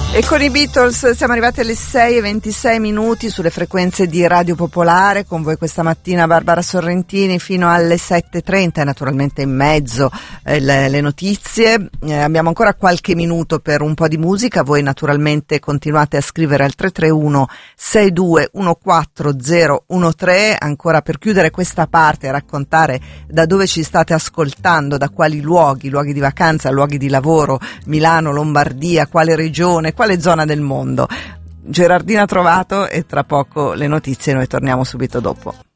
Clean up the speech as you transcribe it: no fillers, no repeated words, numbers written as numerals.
E con i Beatles siamo arrivati alle 6:26 sulle frequenze di Radio Popolare, con voi questa mattina Barbara Sorrentini fino alle 7:30 e naturalmente in mezzo le notizie. Abbiamo ancora qualche minuto per un po' di musica, voi naturalmente continuate a scrivere al 331 6214013 ancora per chiudere questa parte e raccontare da dove ci state ascoltando, da quali luoghi di vacanza, luoghi di lavoro, Milano, Lombardia, quale regione, quale zona del mondo. Gerardina Trovato e tra poco le notizie, noi torniamo subito dopo.